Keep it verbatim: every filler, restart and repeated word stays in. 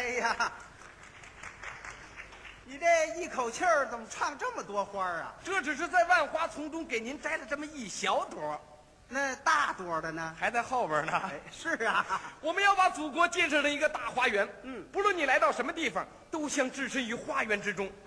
哎呀，你这一口气儿怎么唱这么多花啊？ 这只是在万花丛中给您摘了这么一小朵， 那大多的呢？ 还在后边呢。 哎，是啊， 我们要把祖国建设成一个大花园。 嗯， 不论你来到什么地方，都像置身于花园之中。